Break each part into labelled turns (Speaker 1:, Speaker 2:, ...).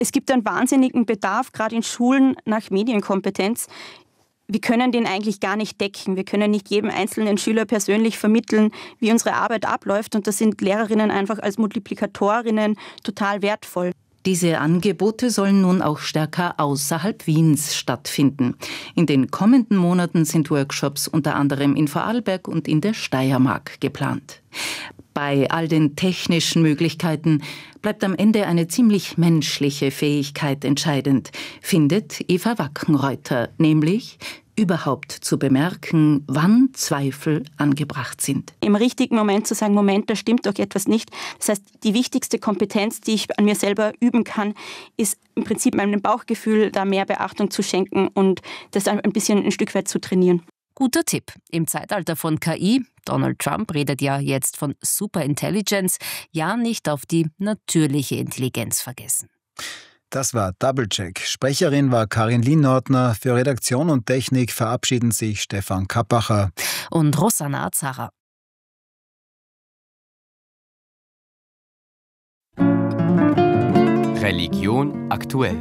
Speaker 1: Es gibt einen wahnsinnigen Bedarf, gerade in Schulen, nach Medienkompetenz. Wir können den eigentlich gar nicht decken. Wir können nicht jedem einzelnen Schüler persönlich vermitteln, wie unsere Arbeit abläuft. Und da sind Lehrerinnen einfach als Multiplikatorinnen total wertvoll.
Speaker 2: Diese Angebote sollen nun auch stärker außerhalb Wiens stattfinden. In den kommenden Monaten sind Workshops unter anderem in Vorarlberg und in der Steiermark geplant. Bei all den technischen Möglichkeiten bleibt am Ende eine ziemlich menschliche Fähigkeit entscheidend, findet Eva Wackenreuther, nämlich überhaupt zu bemerken, wann Zweifel angebracht sind.
Speaker 1: Im richtigen Moment zu sagen, Moment, da stimmt doch etwas nicht. Das heißt, die wichtigste Kompetenz, die ich an mir selber üben kann, ist im Prinzip meinem Bauchgefühl da mehr Beachtung zu schenken und das ein Stück weit zu trainieren.
Speaker 3: Guter Tipp. Im Zeitalter von KI, Donald Trump redet ja jetzt von Superintelligence, ja nicht auf die natürliche Intelligenz vergessen.
Speaker 4: Das war Doublecheck. Sprecherin war Karin Lienordner. Für Redaktion und Technik verabschieden sich Stefan Kappacher
Speaker 3: und Rosanna Azara.
Speaker 5: Religion aktuell.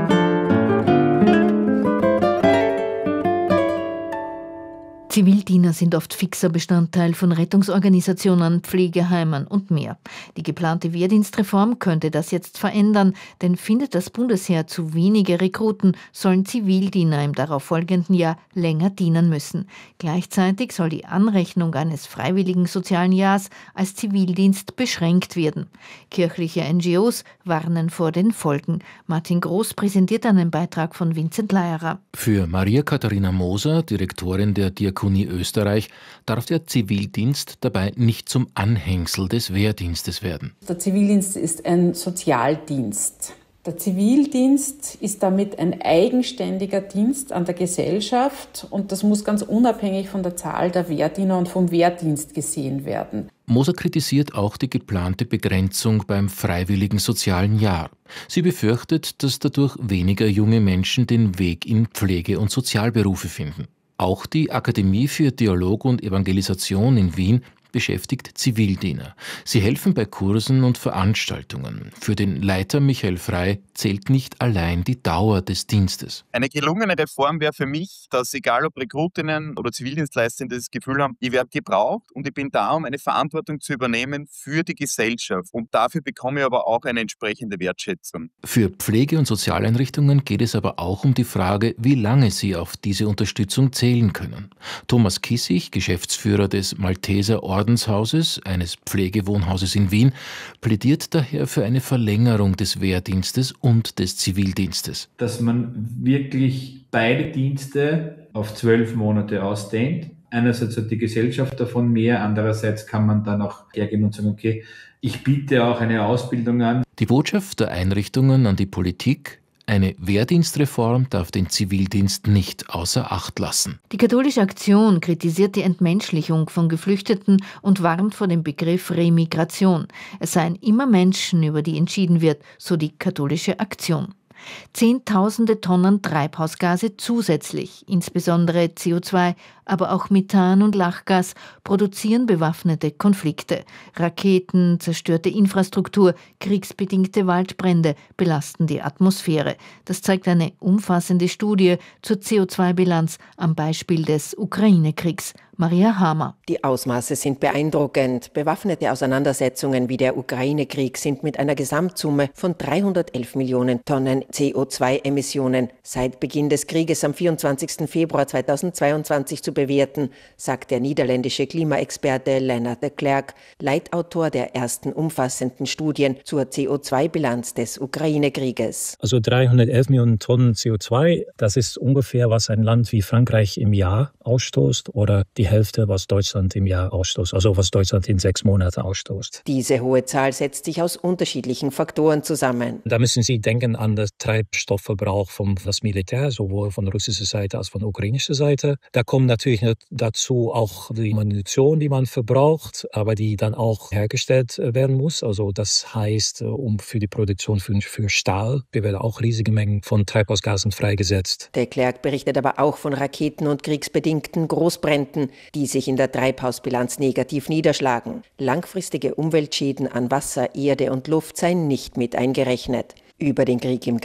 Speaker 6: Zivildiener sind oft fixer Bestandteil von Rettungsorganisationen, Pflegeheimen und mehr. Die geplante Wehrdienstreform könnte das jetzt verändern, denn findet das Bundesheer zu wenige Rekruten, sollen Zivildiener im darauffolgenden Jahr länger dienen müssen. Gleichzeitig soll die Anrechnung eines freiwilligen sozialen Jahres als Zivildienst beschränkt werden. Kirchliche NGOs warnen vor den Folgen. Martin Groß präsentiert einen Beitrag von Vincent Leierer.
Speaker 7: Für Maria Katharina Moser, Direktorin der Diakonie Österreich, darf der Zivildienst dabei nicht zum Anhängsel des Wehrdienstes werden.
Speaker 8: Der Zivildienst ist ein Sozialdienst. Der Zivildienst ist damit ein eigenständiger Dienst an der Gesellschaft und das muss ganz unabhängig von der Zahl der Wehrdiener und vom Wehrdienst gesehen werden.
Speaker 7: Moser kritisiert auch die geplante Begrenzung beim freiwilligen sozialen Jahr. Sie befürchtet, dass dadurch weniger junge Menschen den Weg in Pflege- und Sozialberufe finden. Auch die Akademie für Dialog und Evangelisation in Wien beschäftigt Zivildiener. Sie helfen bei Kursen und Veranstaltungen. Für den Leiter Michael Frey zählt nicht allein die Dauer des Dienstes.
Speaker 9: Eine gelungene Reform wäre für mich, dass egal ob Rekrutinnen oder Zivildienstleistende das Gefühl haben, ich werde gebraucht und ich bin da, um eine Verantwortung zu übernehmen für die Gesellschaft. Und dafür bekomme ich aber auch eine entsprechende Wertschätzung.
Speaker 7: Für Pflege- und Sozialeinrichtungen geht es aber auch um die Frage, wie lange sie auf diese Unterstützung zählen können. Thomas Kissig, Geschäftsführer des Malteser Ordenshauses, eines Pflegewohnhauses in Wien, plädiert daher für eine Verlängerung des Wehrdienstes und des Zivildienstes.
Speaker 10: Dass man wirklich beide Dienste auf 12 Monate ausdehnt. Einerseits hat die Gesellschaft davon mehr, andererseits kann man dann auch hergehen und sagen, okay, ich biete auch eine Ausbildung an.
Speaker 7: Die Botschaft der Einrichtungen an die Politik: Eine Wehrdienstreform darf den Zivildienst nicht außer Acht lassen.
Speaker 6: Die Katholische Aktion kritisiert die Entmenschlichung von Geflüchteten und warnt vor dem Begriff Remigration. Es seien immer Menschen, über die entschieden wird, so die Katholische Aktion. Zehntausende Tonnen Treibhausgase zusätzlich, insbesondere CO2, aber auch Methan und Lachgas, produzieren bewaffnete Konflikte. Raketen, zerstörte Infrastruktur, kriegsbedingte Waldbrände belasten die Atmosphäre. Das zeigt eine umfassende Studie zur CO2-Bilanz am Beispiel des Ukraine-Kriegs. Maria Hamer.
Speaker 11: Die Ausmaße sind beeindruckend. Bewaffnete Auseinandersetzungen wie der Ukraine-Krieg sind mit einer Gesamtsumme von 311 Millionen Tonnen CO2-Emissionen seit Beginn des Krieges am 24. Februar 2022 zu bewerten, sagt der niederländische Klimaexperte Lennart de Klerk, Leitautor der ersten umfassenden Studien zur CO2-Bilanz des Ukraine-Krieges.
Speaker 12: Also 311 Millionen Tonnen CO2, das ist ungefähr, was ein Land wie Frankreich im Jahr ausstoßt oder die Hälfte, was Deutschland im Jahr ausstoßt, also was Deutschland in 6 Monaten ausstoßt.
Speaker 11: Diese hohe Zahl setzt sich aus unterschiedlichen Faktoren zusammen.
Speaker 12: Da müssen Sie denken an den Treibstoffverbrauch vom das Militär, sowohl von russischer Seite als von ukrainischer Seite. Da kommt natürlich dazu auch die Munition, die man verbraucht, aber die dann auch hergestellt werden muss. Also das heißt, für die Produktion für Stahl werden auch riesige Mengen von Treibhausgasen freigesetzt.
Speaker 11: De Klerk berichtet aber auch von Raketen- und kriegsbedingten Großbränden, die sich in der Treibhausbilanz negativ niederschlagen. Langfristige Umweltschäden an Wasser, Erde und Luft seien nicht mit eingerechnet. über den Krieg im